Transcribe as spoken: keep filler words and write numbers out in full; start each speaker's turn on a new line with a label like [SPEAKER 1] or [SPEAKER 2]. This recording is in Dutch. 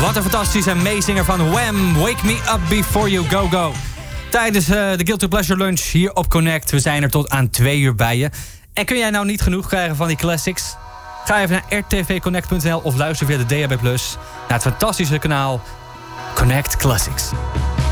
[SPEAKER 1] Wat een fantastische meezinger van Wham! Wake Me Up Before You Go Go. Tijdens uh, de Guilty Pleasure Lunch hier op Connect. We zijn er tot aan twee uur bij je. En kun jij nou niet genoeg krijgen van die classics? Ga even naar r t v connect punt n l of luister via de D A B plus naar het fantastische kanaal Connect Classics.